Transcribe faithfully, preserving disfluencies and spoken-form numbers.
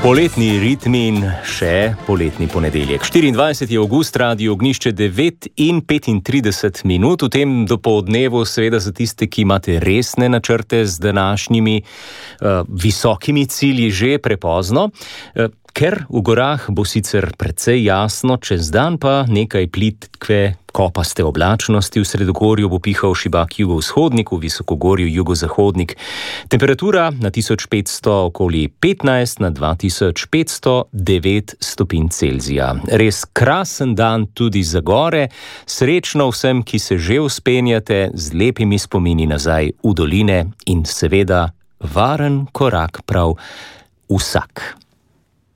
Poletni ritmi in še poletni ponedeljek. štiriindvajseti avgust, Radio Ognjišče, devet in petintrideset minut. V tem dopoldnevu, seveda za tiste, ki imate resne načrte z današnjimi uh, visokimi cilji, že prepozno. Uh, ker v gorah bo sicer precej jasno, čez dan pa nekaj plitve kopaste oblačnosti. V sredogorju bo pihal šibak jugovzhodnik, v visokogorju jugozahodnik. Temperatura na tisoč petsto okoli petnajst, na dva tisoč petsto devet stopinj Celzija. Res krasen dan tudi za gore. Srečno vsem, ki se že vzpenjate z lepimi spomini nazaj v doline in seveda varen korak prav vsak.